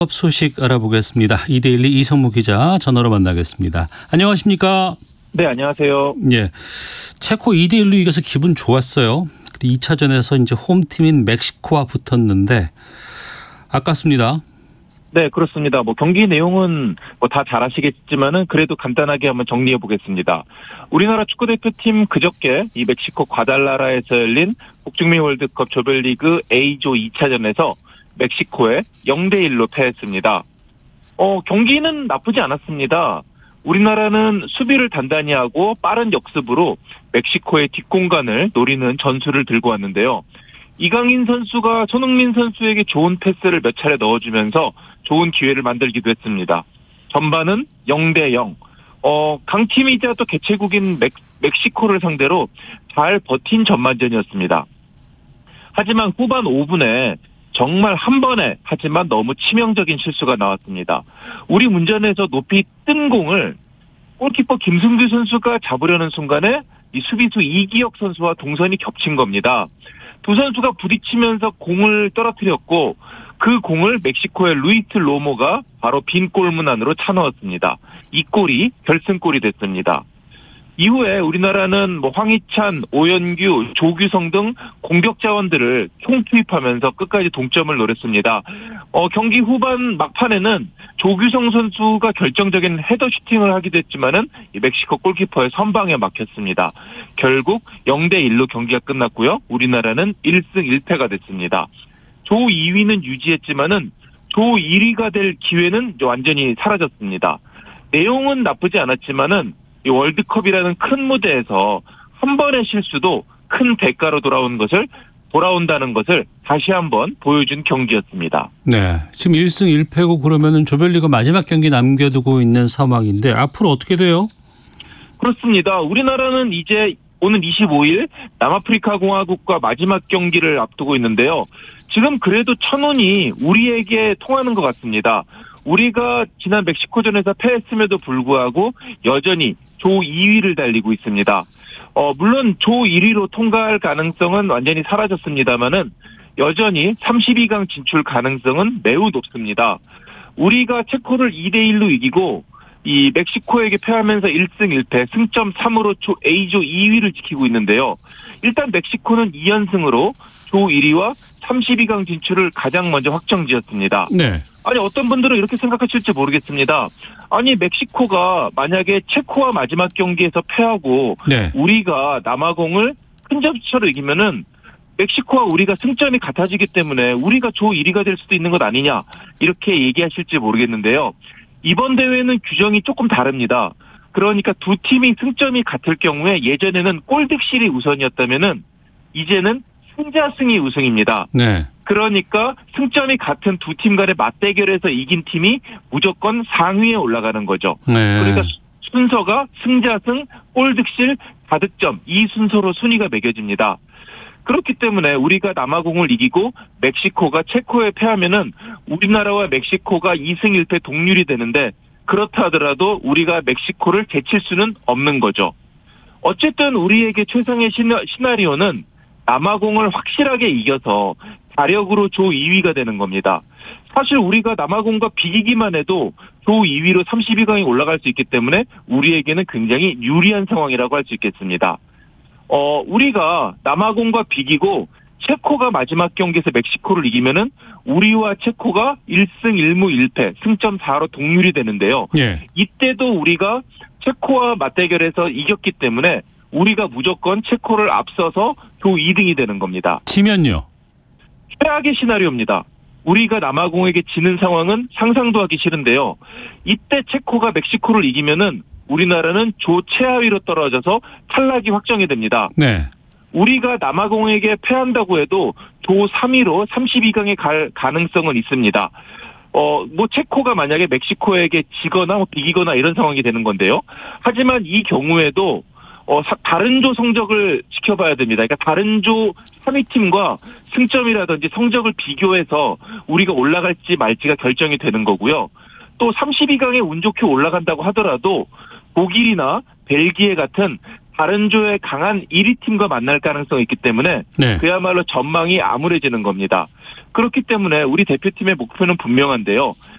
소식 알아보겠습니다. 이데일리 이성무 기자 전화로 만나겠습니다. 안녕하십니까? 네, 안녕하세요. 예, 체코 2대1로 이겨서 기분 좋았어요. 2차전에서 이제 홈팀인 멕시코와 붙었는데 아깝습니다. 네, 그렇습니다. 경기 내용은 다 잘 아시겠지만은 그래도 간단하게 한번 정리해 보겠습니다. 우리나라 축구대표팀 그저께 이 멕시코 과달라라에서 열린 북중미 월드컵 조별리그 A조 2차전에서 멕시코에 0대1로 패했습니다. 경기는 나쁘지 않았습니다. 우리나라는 수비를 단단히 하고 빠른 역습으로 멕시코의 뒷공간을 노리는 전술을 들고 왔는데요. 이강인 선수가 손흥민 선수에게 좋은 패스를 몇 차례 넣어주면서 좋은 기회를 만들기도 했습니다. 전반은 0대0. 강팀이자 또 개최국인 멕시코를 상대로 잘 버틴 전반전이었습니다. 하지만 후반 5분에 정말 한 번에 하지만 너무 치명적인 실수가 나왔습니다. 우리 문전에서 높이 뜬 공을 골키퍼 김승규 선수가 잡으려는 순간에 이 수비수 이기혁 선수와 동선이 겹친 겁니다. 두 선수가 부딪히면서 공을 떨어뜨렸고 그 공을 멕시코의 루이스 로모가 바로 빈 골문 안으로 차넣었습니다. 이 골이 결승골이 됐습니다. 이후에 우리나라는 황희찬, 오연규, 조규성 등 공격 자원들을 총투입하면서 끝까지 동점을 노렸습니다. 경기 후반 막판에는 조규성 선수가 결정적인 헤더 슈팅을 하기도 했지만은 이 멕시코 골키퍼의 선방에 막혔습니다. 결국 0대1로 경기가 끝났고요. 우리나라는 1승 1패가 됐습니다. 조 2위는 유지했지만은 조 1위가 될 기회는 완전히 사라졌습니다. 내용은 나쁘지 않았지만은 이 월드컵이라는 큰 무대에서 한 번의 실수도 큰 대가로 돌아온다는 것을 다시 한번 보여준 경기였습니다. 네, 지금 1승 1패고 그러면은 조별리그 마지막 경기 남겨두고 있는 상황인데 앞으로 어떻게 돼요? 그렇습니다. 우리나라는 이제 오는 25일 남아프리카 공화국과 마지막 경기를 앞두고 있는데요. 지금 그래도 천운이 우리에게 통하는 것 같습니다. 우리가 지난 멕시코전에서 패했음에도 불구하고 여전히 조 2위를 달리고 있습니다. 물론 조 1위로 통과할 가능성은 완전히 사라졌습니다만은 여전히 32강 진출 가능성은 매우 높습니다. 우리가 체코를 2대1로 이기고 이 멕시코에게 패하면서 1승 1패 승점 3으로 A조 2위를 지키고 있는데요. 일단 멕시코는 2연승으로 조 1위와 32강 진출을 가장 먼저 확정지었습니다. 네. 아니 어떤 분들은 이렇게 생각하실지 모르겠습니다. 아니 멕시코가 만약에 체코와 마지막 경기에서 패하고 네. 우리가 남아공을 큰 점수차로 이기면은 멕시코와 우리가 승점이 같아지기 때문에 우리가 조 1위가 될 수도 있는 것 아니냐 이렇게 얘기하실지 모르겠는데요. 이번 대회는 규정이 조금 다릅니다. 그러니까 두 팀이 승점이 같을 경우에 예전에는 골득실이 우선이었다면은 이제는 승자승이 우승입니다. 네. 그러니까 승점이 같은 두 팀 간의 맞대결에서 이긴 팀이 무조건 상위에 올라가는 거죠. 네. 그러니까 순서가 승자승, 골득실, 다득점 이 순서로 순위가 매겨집니다. 그렇기 때문에 우리가 남아공을 이기고 멕시코가 체코에 패하면은 우리나라와 멕시코가 2승 1패 동률이 되는데 그렇다 하더라도 우리가 멕시코를 제칠 수는 없는 거죠. 어쨌든 우리에게 최상의 시나리오는 남아공을 확실하게 이겨서 자력으로 조 2위가 되는 겁니다. 사실 우리가 남아공과 비기기만 해도 조 2위로 32강에 올라갈 수 있기 때문에 우리에게는 굉장히 유리한 상황이라고 할 수 있겠습니다. 우리가 남아공과 비기고 체코가 마지막 경기에서 멕시코를 이기면은 우리와 체코가 1승 1무 1패 승점 4로 동률이 되는데요. 예. 이때도 우리가 체코와 맞대결에서 이겼기 때문에 우리가 무조건 체코를 앞서서 조 2등이 되는 겁니다. 치면요? 최악의 시나리오입니다. 우리가 남아공에게 지는 상황은 상상도 하기 싫은데요. 이때 체코가 멕시코를 이기면은 우리나라는 조 최하위로 떨어져서 탈락이 확정이 됩니다. 네. 우리가 남아공에게 패한다고 해도 조 3위로 32강에 갈 가능성은 있습니다. 체코가 만약에 멕시코에게 지거나 비기거나 이런 상황이 되는 건데요. 하지만 이 경우에도 다른 조 성적을 지켜봐야 됩니다. 그러니까 다른 조 3위 팀과 승점이라든지 성적을 비교해서 우리가 올라갈지 말지가 결정이 되는 거고요. 또 32강에 운 좋게 올라간다고 하더라도 독일이나 벨기에 같은 다른 조의 강한 1위 팀과 만날 가능성이 있기 때문에 네. 그야말로 전망이 암울해지는 겁니다. 그렇기 때문에 우리 대표팀의 목표는 분명한데요.